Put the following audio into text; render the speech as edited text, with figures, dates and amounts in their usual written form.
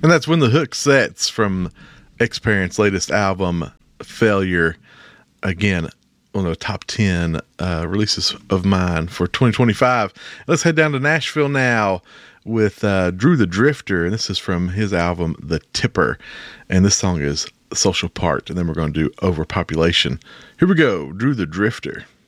And that's When the Hook Sets from X-Parent's latest album, Failure. Again, one of the top 10 releases of mine for 2025. Let's head down to Nashville now with Drew the Drifter. And this is from his album, The Tipper. And this song is Social Part. And then we're going to do Overpopulation. Here we go, Drew the Drifter.